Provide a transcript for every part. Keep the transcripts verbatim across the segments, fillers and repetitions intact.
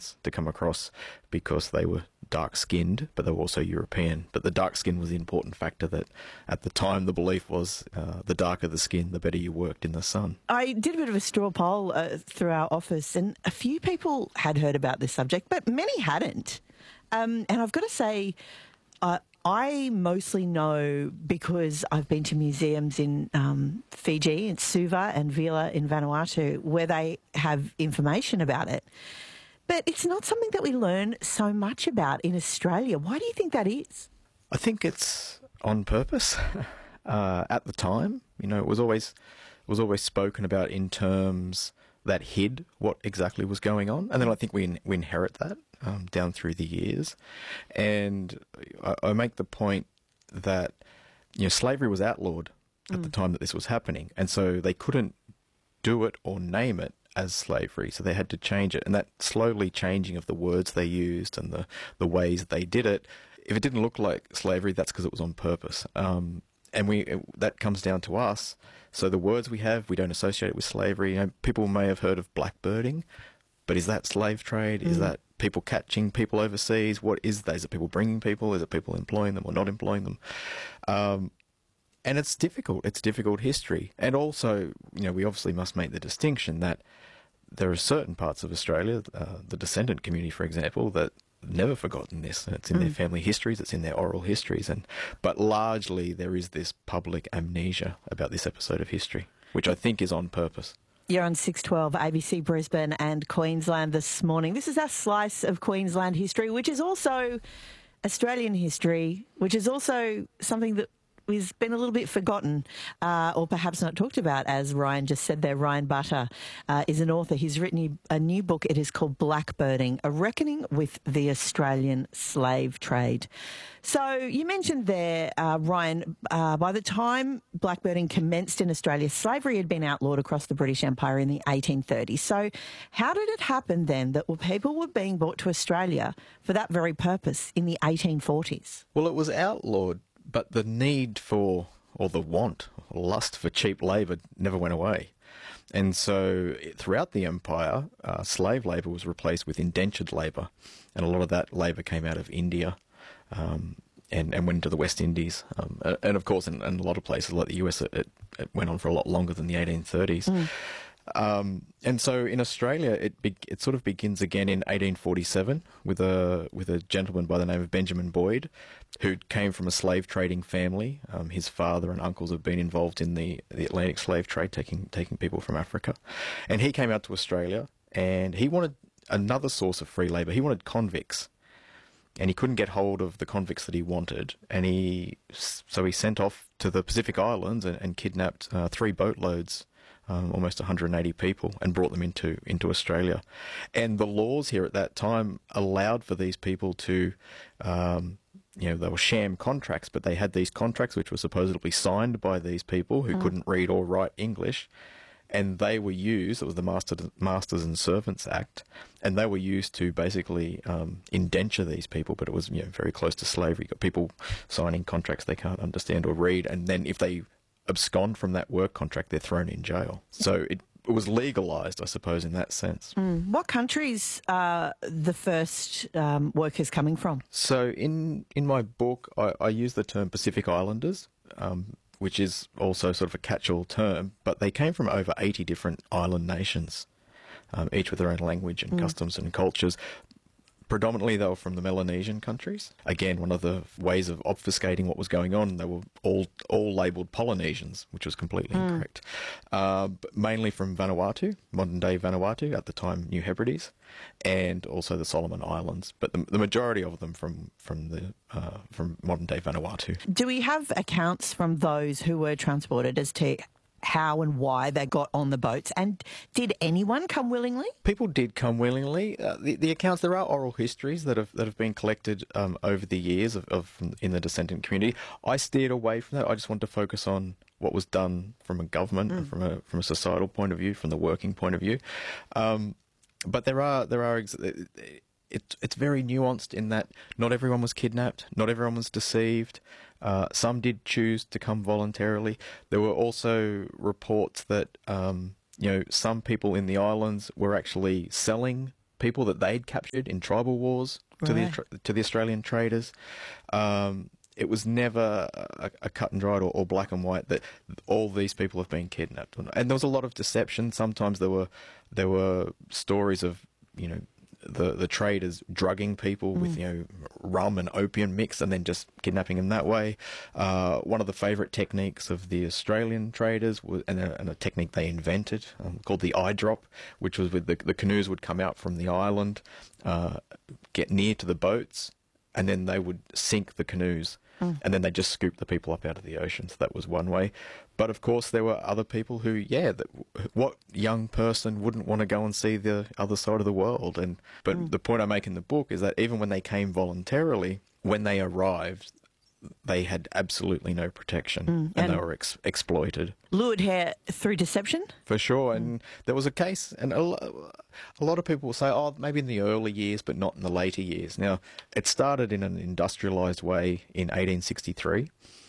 immigrants to come across because they were dark-skinned, but they were also European. But the dark skin was the important factor that, at the time, the belief was uh, the darker the skin, the better you worked in the sun. I did a bit of a straw poll uh, through our office, and a few people had heard about this subject, but many hadn't. Um, and I've got to say, uh, I mostly know because I've been to museums in um, Fiji, in Suva and Vila in Vanuatu, where they have information about it. But it's not something that we learn so much about in Australia. Why do you think that is? I think it's on purpose. uh, at the time, you know, it was always it was always spoken about in terms that hid what exactly was going on, and then I think we in, we inherit that um, down through the years. And I, I make the point that, you know, slavery was outlawed at mm. the time that this was happening, and so they couldn't do it or name it as slavery, so they had to change it. And that slowly changing of the words they used and the, the ways they did it, if it didn't look like slavery, that's because it was on purpose. Um, and we it, that comes down to us. So the words we have, we don't associate it with slavery. You know, people may have heard of blackbirding, but is that slave trade? Mm. Is that people catching people overseas? What is that? Is it people bringing people? Is it people employing them or not employing them? Um, And it's difficult. It's difficult history. And also, you know, we obviously must make the distinction that there are certain parts of Australia, uh, the descendant community, for example, that have never forgotten this. And it's in mm. their family histories, it's in their oral histories. And but largely there is this public amnesia about this episode of history, which I think is on purpose. You're on six twelve A B C Brisbane and Queensland this morning. This is our slice of Queensland history, which is also Australian history, which is also something that has been a little bit forgotten uh, or perhaps not talked about, as Ryan just said there. Ryan Butter uh, is an author. He's written a new book. It is called Blackbirding, A Reckoning with the Australian Slave Trade. So you mentioned there, uh, Ryan, uh, by the time blackbirding commenced in Australia, slavery had been outlawed across the British Empire in the eighteen thirties. So how did it happen then that people were being brought to Australia for that very purpose in the eighteen forties? Well, it was outlawed, but the need for, or the want, or lust for cheap labour never went away. And so throughout the empire, uh, slave labour was replaced with indentured labour. And a lot of that labour came out of India um, and, and went into the West Indies. Um, and of course, in, in a lot of places like the U S, it, it went on for a lot longer than the eighteen thirties. Mm. Um, and so in Australia, it be, it sort of begins again in eighteen forty-seven with a with a gentleman by the name of Benjamin Boyd, who came from a slave trading family. Um, his father and uncles have been involved in the, the Atlantic slave trade, taking taking people from Africa. And he came out to Australia, and he wanted another source of free labour. He wanted convicts, and he couldn't get hold of the convicts that he wanted. And he so he sent off to the Pacific Islands and, and kidnapped uh, three boatloads. Um, almost one hundred eighty people, and brought them into into Australia. And the laws here at that time allowed for these people to, um, you know, they were sham contracts, but they had these contracts which were supposedly signed by these people who mm. couldn't read or write English, and they were used, it was the Master, Masters and Servants Act, and they were used to basically um, indenture these people, but it was, you know, very close to slavery. You've got people signing contracts they can't understand or read, and then if they abscond from that work contract, they're thrown in jail. So it, it was legalised, I suppose, in that sense. Mm. What countries are the first um, workers coming from? So in in my book, I, I use the term Pacific Islanders, um, which is also sort of a catch-all term, but they came from over eighty different island nations, um, each with their own language and mm. customs and cultures. Predominantly, they were from the Melanesian countries. Again, one of the ways of obfuscating what was going on, they were all all labelled Polynesians, which was completely mm. incorrect. Uh, but mainly from Vanuatu, modern-day Vanuatu, at the time New Hebrides, and also the Solomon Islands. But the, the majority of them from from the uh, from modern-day Vanuatu. Do we have accounts from those who were transported as to how and why they got on the boats? And did anyone come willingly? People did come willingly. Uh, the, the accounts, there are oral histories that have that have been collected um, over the years of, of in the descendant community. I steered away from that. I just wanted to focus on what was done from a government, mm. from a from a societal point of view, from the working point of view. Um, but there are there are. Ex- It, it's very nuanced in that not everyone was kidnapped, not everyone was deceived. Uh, some did choose to come voluntarily. There were also reports that um, you know some people in the islands were actually selling people that they'd captured in tribal wars to Right. the to the Australian traders. Um, it was never a, a cut and dried or, or black and white that all these people have been kidnapped. And there was a lot of deception. Sometimes there were there were stories of, you know, the the traders drugging people mm. with, you know, rum and opium mix and then just kidnapping them that way. Uh, one of the favourite techniques of the Australian traders was, and a, and a technique they invented um, called the eye drop, which was with the, the canoes would come out from the island, uh, get near to the boats, and then they would sink the canoes. Mm. And then they just scoop the people up out of the ocean. So that was one way. But of course, there were other people who, yeah, that, what young person wouldn't want to go and see the other side of the world? And but mm. the point I make in the book is that even when they came voluntarily, when they arrived, they had absolutely no protection, mm. and, and they were ex- exploited. Lured here through deception? For sure. And mm. there was a case, and a, a lot of people will say, oh, maybe in the early years, but not in the later years. Now, it started in an industrialised way in eighteen sixty-three,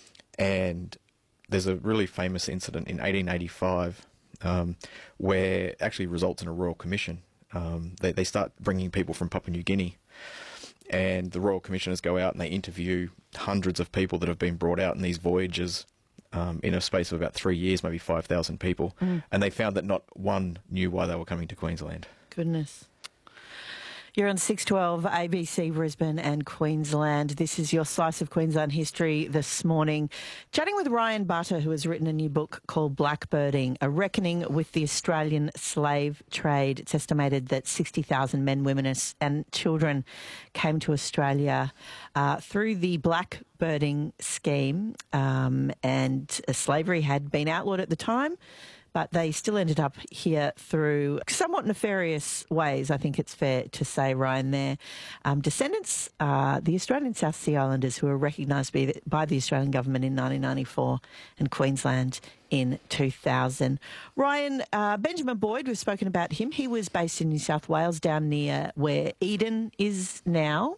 and there's a really famous incident in eighteen eighty-five um, where it actually results in a royal commission. Um, they, they start bringing people from Papua New Guinea, and the royal commissioners go out and they interview hundreds of people that have been brought out in these voyages um, in a space of about three years, maybe five thousand people. Mm. And they found that not one knew why they were coming to Queensland. Goodness. You're on six twelve A B C Brisbane and Queensland. This is your Slice of Queensland history this morning. Chatting with Ryan Butter, who has written a new book called Blackbirding, A Reckoning with the Australian Slave Trade. It's estimated that sixty thousand men, women and children came to Australia uh, through the blackbirding scheme, um, and uh, slavery had been outlawed at the time, but they still ended up here through somewhat nefarious ways, I think it's fair to say, Ryan, there. Um, descendants, uh, the Australian South Sea Islanders, who were recognised by the, by the Australian government in nineteen ninety-four and Queensland in two thousand. Ryan, uh, Benjamin Boyd, we've spoken about him. He was based in New South Wales, down near where Eden is now.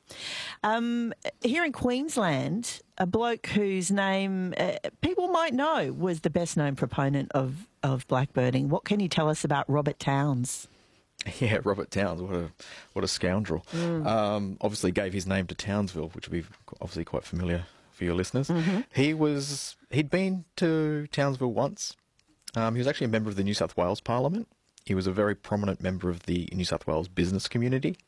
Um, here in Queensland, a bloke whose name uh, people might know was the best known proponent of, of blackbirding. What can you tell us about Robert Towns? Yeah, Robert Towns, what a what a scoundrel. Mm. Um, obviously gave his name to Townsville, which will be obviously quite familiar for your listeners. Mm-hmm. He was, he'd been to Townsville once. Um, he was actually a member of the New South Wales Parliament. He was a very prominent member of the New South Wales business community.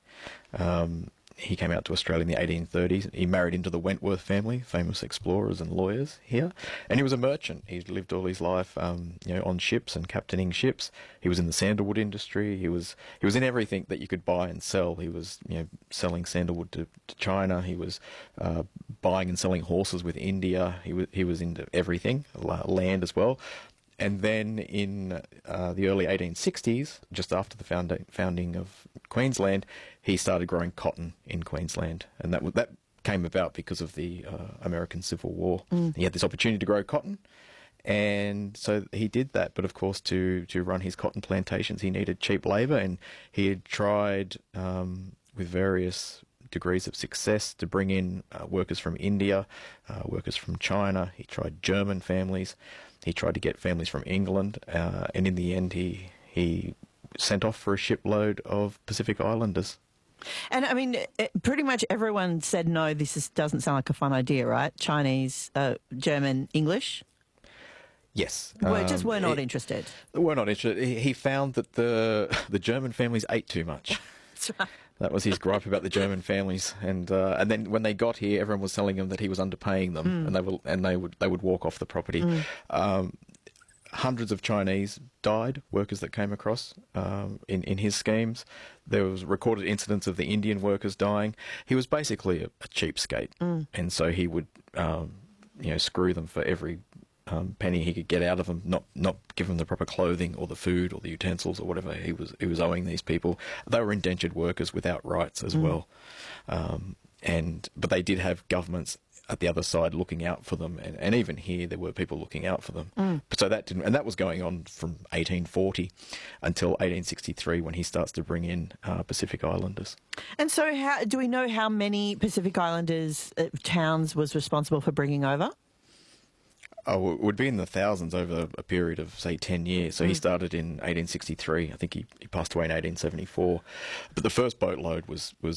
Um, he came out to Australia in the eighteen thirties. He married into the Wentworth family, famous explorers and lawyers here. And he was a merchant. He lived all his life, um, you know, on ships and captaining ships. He was in the sandalwood industry. He was he was in everything that you could buy and sell. He was, you know, selling sandalwood to, to China. He was uh, buying and selling horses with India. He was he was into everything, land as well. And then in uh, the early eighteen sixties, just after the found- founding of Queensland, he started growing cotton in Queensland. And that that came about because of the uh, American Civil War. Mm. He had this opportunity to grow cotton, and so he did that. But of course, to, to run his cotton plantations, he needed cheap labour, and he had tried um, with various degrees of success to bring in uh, workers from India, uh, workers from China. He tried German families. He tried to get families from England, uh, and in the end, he he sent off for a shipload of Pacific Islanders. And I mean, it, pretty much everyone said, no, this is, doesn't sound like a fun idea, right? Chinese, uh, German, English? Yes. Well, just um, were not he, interested. Were not interested. He, he found that the the German families ate too much. That's right. That was his gripe about the German families, and uh, and then when they got here, everyone was telling him that he was underpaying them, mm. and they will and they would they would walk off the property. Mm. Um, hundreds of Chinese died, workers that came across um, in in his schemes. There was recorded incidents of the Indian workers dying. He was basically a, a cheapskate, mm. and so he would um, you know screw them for every Um, penny he could get out of them, not not give them the proper clothing or the food or the utensils or whatever he was he was owing these people. They were indentured workers without rights as mm. well, um, and but they did have governments at the other side looking out for them, and, and even here there were people looking out for them. Mm. So that didn't, and that was going on from eighteen forty until eighteen sixty-three when he starts to bring in uh, Pacific Islanders. And so, how do we know how many Pacific Islanders uh, Towns was responsible for bringing over? Oh, it would be in the thousands over a period of, say, ten years. So Mm. he started in eighteen sixty-three. I think he, he passed away in eighteen seventy-four. But the first boatload was, was